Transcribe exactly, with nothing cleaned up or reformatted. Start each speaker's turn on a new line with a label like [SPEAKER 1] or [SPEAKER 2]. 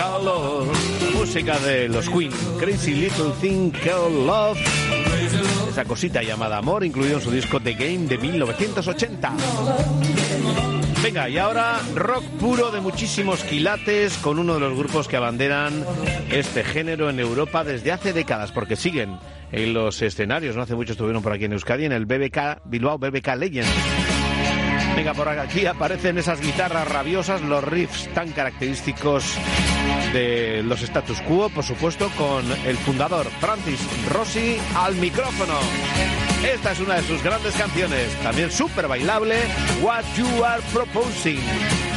[SPEAKER 1] Called música de los Queen, Crazy Little Thing Called Love, esa cosita llamada amor, incluido en su disco The Game de mil novecientos ochenta. Venga, y ahora rock puro de muchísimos quilates con uno de los grupos que abanderan este género en Europa desde hace décadas, porque siguen en los escenarios. No hace mucho estuvieron por aquí en Euskadi, en el B B K Bilbao B B K Legends. Venga, por aquí aparecen esas guitarras rabiosas, los riffs tan característicos de los Status Quo, por supuesto, con el fundador Francis Rossi al micrófono. Esta es una de sus grandes canciones, también súper bailable, What You Are Proposing.